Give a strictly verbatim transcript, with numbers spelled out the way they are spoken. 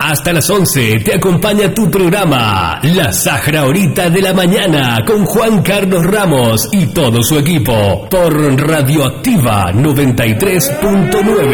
Hasta las once te acompaña tu programa La Sahara Horita de la Mañana con Juan Carlos Ramos y todo su equipo por Radioactiva noventa y tres punto nueve.